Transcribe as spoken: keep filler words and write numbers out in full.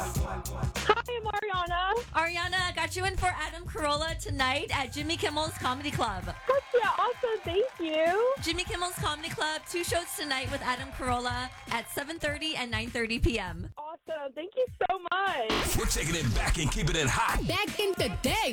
Hi, I'm Ariana. Ariana, got you in for Adam Carolla tonight at Jimmy Kimmel's Comedy Club. Heck yeah, awesome. Thank you. Jimmy Kimmel's Comedy Club, two shows tonight with Adam Carolla at seven thirty and nine thirty p.m. Awesome. Thank you so much. We're taking it back and keeping it hot. Back in the day.